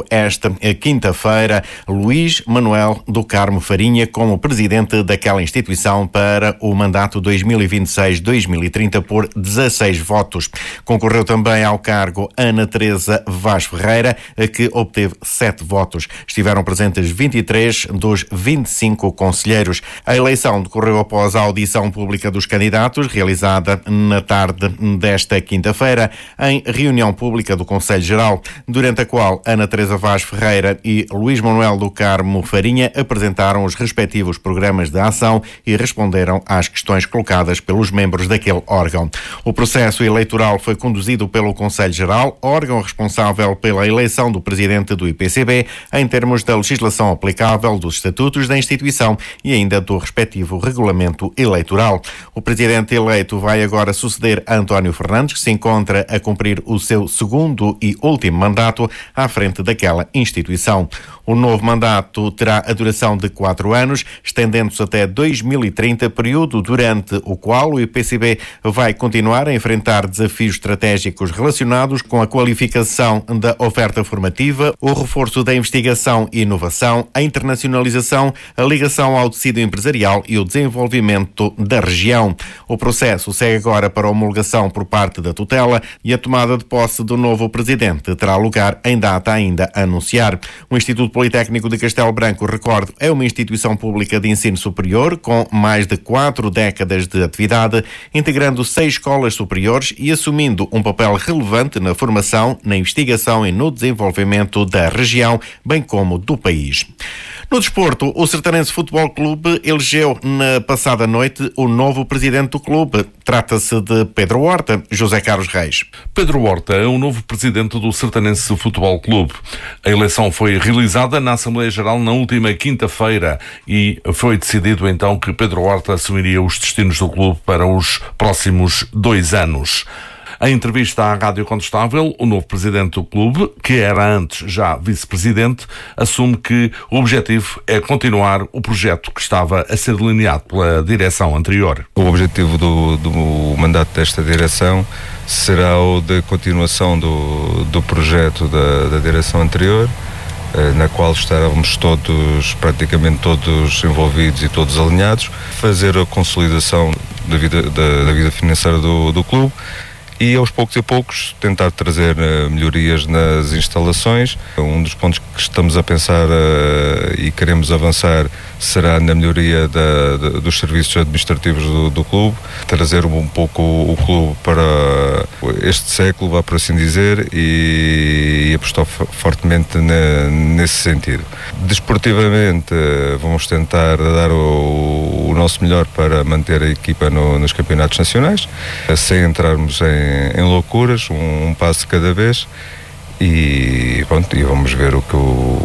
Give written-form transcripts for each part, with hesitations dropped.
esta quinta-feira Luís Manuel do Carmo Farinha como presidente daquela instituição para o mandato 2026-2030 por 16 votos. Concorreu também ao cargo Ana Teresa Vaz Ferreira, que obteve 7 votos. Estiveram presentes 23 dos 25 conselheiros. A eleição decorreu após a audição pública dos candidatos, realizada na tarde desta quinta-feira, em reunião pública do Conselho Geral, durante a qual Ana Teresa Vaz Ferreira e Luís Manuel do Carmo Farinha apresentaram os respectivos programas de ação e responderam às questões colocadas pelos membros daquele órgão. O processo eleitoral foi conduzido pelo Conselho Geral, órgão responsável pela eleição do presidente do IPCB, em termos da legislação aplicável, dos estatutos da instituição e ainda do respectivo regulamento eleitoral. O presidente eleito vai agora suceder António Fernandes, que se encontra a cumprir o seu segundo e último mandato à frente daquela instituição. O novo mandato terá a duração de 4 anos, estendendo-se até 2030, período durante o qual o IPCB vai continuar a enfrentar desafios estratégicos relacionados com a qualificação da oferta formativa, o reforço da investigação e inovação, a internacionalização, a ligação ao tecido empresarial e o desenvolvimento da região. O processo segue agora para a homologação por parte da tutela e a tomada de posse do novo presidente terá lugar em data ainda a anunciar. O Instituto Politécnico de Castelo Branco, recordo, é uma instituição pública de ensino superior com mais de 4 décadas de atividade, integrando 6 escolas superiores e assumindo um papel relevante na formação, na investigação e no desenvolvimento da região, bem como do país. No desporto, o Sertanense Futebol Clube elegeu na passada noite o novo presidente do clube. Trata-se de Pedro Horta. José Carlos Reis. Pedro Horta é o novo presidente do Sertanense Futebol Clube. A eleição foi realizada na Assembleia Geral na última quinta-feira e foi decidido então que Pedro Horta assumiria os destinos do clube para os próximos 2 anos. Em entrevista à Rádio Contestável, o novo presidente do clube, que era antes já vice-presidente, assume que o objetivo é continuar o projeto que estava a ser delineado pela direção anterior. O objetivo do mandato desta direção será o de continuação do projeto da direção anterior, na qual estávamos praticamente todos envolvidos e todos alinhados, fazer a consolidação da vida financeira do clube, e aos poucos e poucos tentar trazer melhorias nas instalações. Um dos pontos que estamos a pensar e queremos avançar será na melhoria dos serviços administrativos do clube, trazer um pouco o clube para este século, vá por assim dizer, e apostar fortemente nesse sentido. Desportivamente, vamos tentar dar o nosso melhor para manter a equipa nos campeonatos nacionais, sem entrarmos em loucuras, um passo de cada vez, e vamos ver o que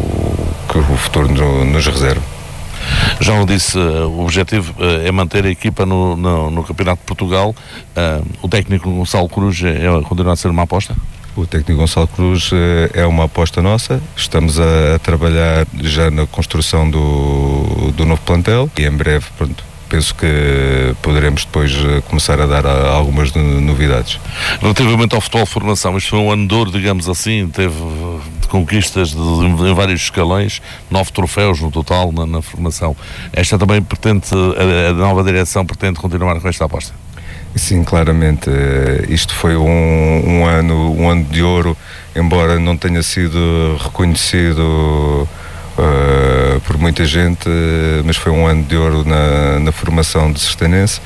o futuro nos reserva. Já o disse, o objetivo é manter a equipa no Campeonato de Portugal. O técnico Gonçalo Cruz continua a ser uma aposta? O técnico Gonçalo Cruz é uma aposta nossa. Estamos a trabalhar já na construção do novo plantel e em breve, penso que poderemos depois começar a dar algumas novidades. Relativamente ao futebol de formação, isto foi um ano de ouro, digamos assim, teve conquistas em vários escalões, 9 troféus no total na formação. Esta também a nova direção pretende continuar com esta aposta? Sim, claramente. Isto foi um ano de ouro, embora não tenha sido reconhecido por muita gente, mas foi um ano de ouro na formação de Sertanense,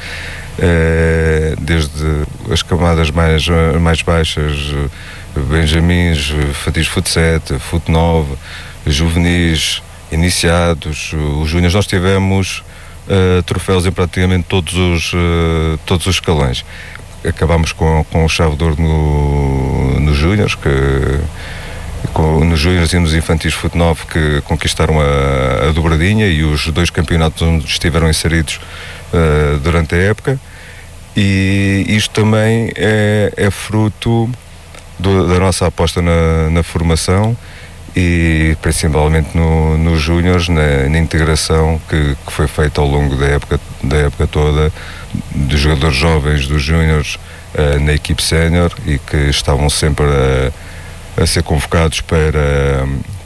desde as camadas mais baixas, benjamins, infantis Fut 7, Fut 9, juvenis, iniciados, os júniores. Nós tivemos troféus em praticamente todos os escalões. Acabámos com o chave de ouro nos júniores, nos júniores e nos infantis Fut 9, que conquistaram a dobradinha, e os 2 campeonatos onde estiveram inseridos durante a época. E isto também é fruto da nossa aposta na formação, e principalmente nos júniores, na integração que foi feita ao longo da época toda, dos jogadores jovens dos júniores na equipe sénior, e que estavam sempre a ser convocados para